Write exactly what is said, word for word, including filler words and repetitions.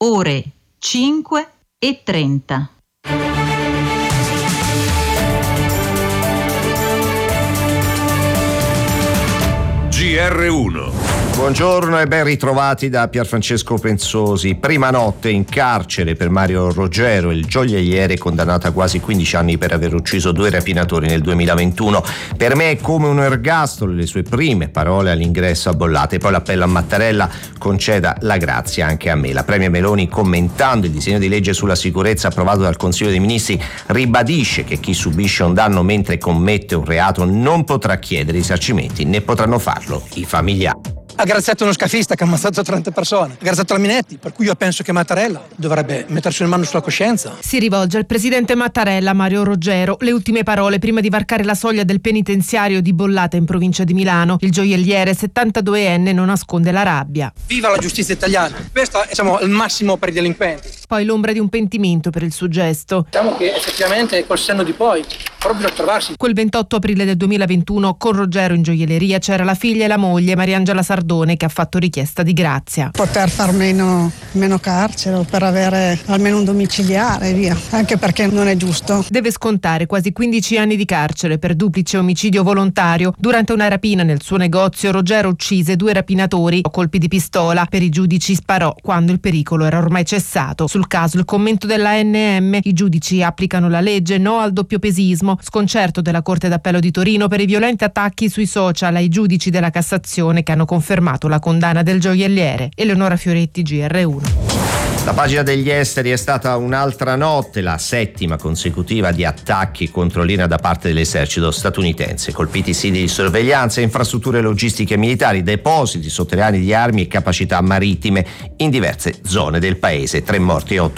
ore cinque e trenta. G R uno. Buongiorno e ben ritrovati da Pierfrancesco Pensosi. Prima notte in carcere per Mario Roggero, il gioielliere condannato a quasi quindici anni per aver ucciso due rapinatori nel duemilaventuno. Per me è come un ergastolo, le sue prime parole all'ingresso a Bollate. Poi l'appello a Mattarella: conceda la grazia anche a me. La Premier Meloni, commentando il disegno di legge sulla sicurezza approvato dal Consiglio dei Ministri, ribadisce che chi subisce un danno mentre commette un reato non potrà chiedere risarcimenti, né potranno farlo i familiari. Ha graziato uno scafista che ha ammazzato trenta persone, ha graziato la Minetti, per cui io penso che Mattarella dovrebbe mettersi una mano sulla coscienza. Si rivolge al presidente Mattarella Mario Roggero. Le ultime parole prima di varcare la soglia del penitenziario di Bollate in provincia di Milano. Il gioielliere settantaduenne non nasconde la rabbia. Viva la giustizia italiana! Questo è diciamo, il massimo per i delinquenti. Poi l'ombra di un pentimento per il suo gesto. Diciamo che effettivamente col senno di poi proprio a trovarsi. Quel ventotto aprile del duemilaventuno con Roggero in gioielleria c'era la figlia e la moglie, Mariangela Sardone, che ha fatto richiesta di grazia. Poter far meno, meno carcere o per avere almeno un domiciliare, via, anche perché non è giusto. Deve scontare quasi quindici anni di carcere per duplice omicidio volontario. Durante una rapina nel suo negozio, Roggero uccise due rapinatori a colpi di pistola. Per i giudici sparò quando il pericolo era ormai cessato. Sul caso il commento della A N M: i giudici applicano la legge, no al doppiopesismo. Sconcerto della Corte d'Appello di Torino per i violenti attacchi sui social ai giudici della Cassazione che hanno confermato la condanna del gioielliere. Eleonora Fioretti, G R uno. La pagina degli esteri: è stata un'altra notte, la settima consecutiva di attacchi contro l'Iran da parte dell'esercito statunitense. Colpiti siti di sorveglianza, infrastrutture logistiche militari, depositi sotterranei di armi e capacità marittime in diverse zone del paese. Tre morti e otto